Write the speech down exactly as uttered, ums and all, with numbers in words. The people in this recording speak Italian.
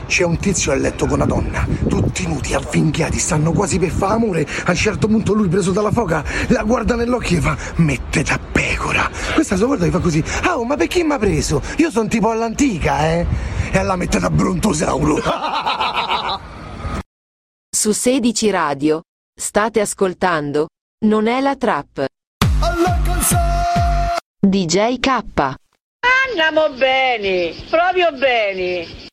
C'è un tizio a letto con una donna, tutti nudi, avvinghiati, stanno quasi per fare amore. A un certo punto lui, preso dalla foga, la guarda nell'occhio e fa: mette da pecora. Questa sua guarda gli fa così: ah, oh, ma perché mi ha preso? Io sono tipo all'antica, eh? E alla mette da brontosauro. Su sedici Radio state ascoltando Non è la trap. D J K. Andiamo bene, proprio bene.